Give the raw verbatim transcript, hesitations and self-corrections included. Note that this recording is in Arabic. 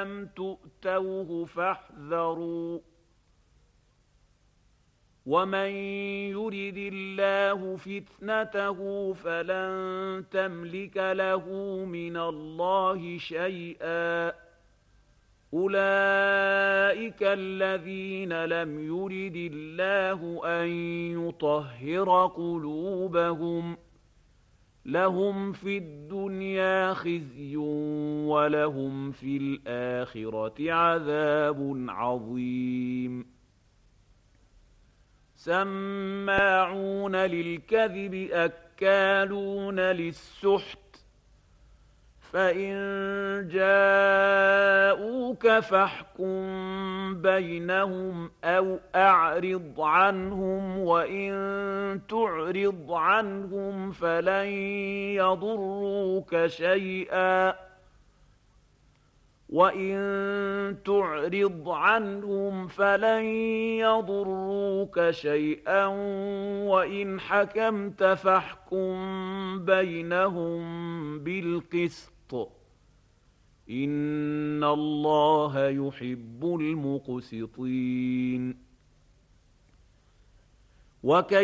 لم تؤتوه فاحذروا ومن يرد الله فتنته فلن تملك له من الله شيئا أولئك الذين لم يرد الله أن يطهر قلوبهم لهم في الدنيا خزي ولهم في الآخرة عذاب عظيم سماعون للكذب أكالون للسحت فإن جاءوك فاحكم بينهم أو أعرض عنهم وإن تعرض عنهم فلن يضروك شيئا وإن تعرض عنهم فلن يضروك شيئا وإن حكمت فاحكم بينهم بالقسط إن الله يحب المقسطين وكيف